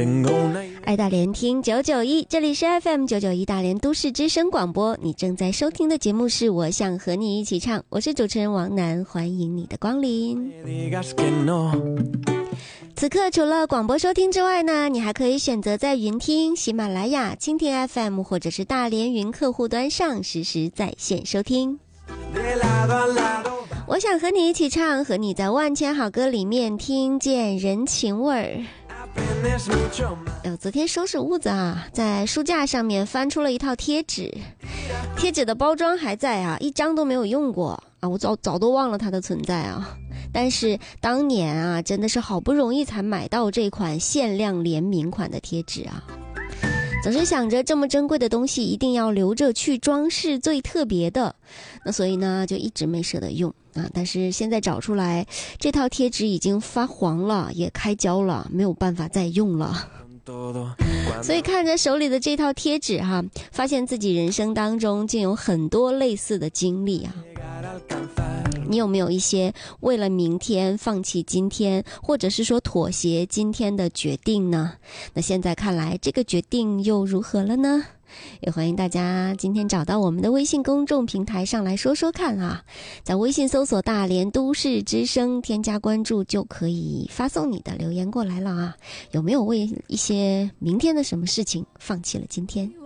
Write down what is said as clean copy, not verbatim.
爱大连听991，这里是 FM991 大连都市之声广播，你正在收听的节目是我想和你一起唱，我是主持人王楠，欢迎你的光临。此刻除了广播收听之外呢，你还可以选择在云听、喜马拉雅、蜻蜓 FM 或者是大连云客户端上实时在线收听。我想和你一起唱，和你在万千好歌里面听见人情味儿。昨天收拾屋子啊，在书架上面翻出了一套贴纸，贴纸的包装还在啊，一张都没有用过啊，我早都忘了它的存在啊。但是当年啊，真的是好不容易才买到这款限量联名款的贴纸啊。总是想着这么珍贵的东西一定要留着去装饰最特别的，那所以呢就一直没舍得用啊。但是现在找出来，这套贴纸已经发黄了，也开胶了，没有办法再用了。所以看着手里的这套贴纸哈，发现自己人生当中竟有很多类似的经历啊。你有没有一些为了明天放弃今天，或者是说妥协今天的决定呢？那现在看来这个决定又如何了呢？也欢迎大家今天找到我们的微信公众平台上来说说看啊，在微信搜索大连都市之声，添加关注就可以发送你的留言过来了啊。有没有为一些明天的什么事情放弃了今天？